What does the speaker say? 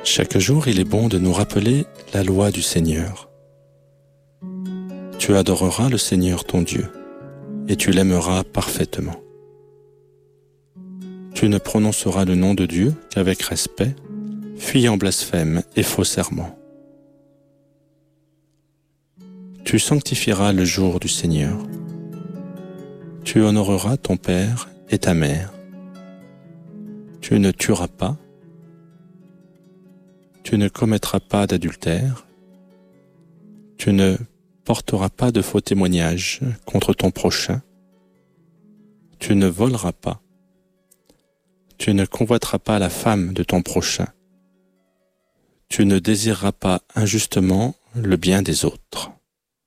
Chaque jour, il est bon de nous rappeler la loi du Seigneur. Tu adoreras le Seigneur ton Dieu, et tu l'aimeras parfaitement. Tu ne prononceras le nom de Dieu qu'avec respect, fuyant blasphème et faux serment. Tu sanctifieras le jour du Seigneur. Tu honoreras ton père et ta mère. Tu ne tueras pas. Tu ne commettras pas d'adultère. Tu ne porteras pas de faux témoignages contre ton prochain. Tu ne voleras pas. Tu ne convoiteras pas la femme de ton prochain. Tu ne désireras pas injustement le bien des autres.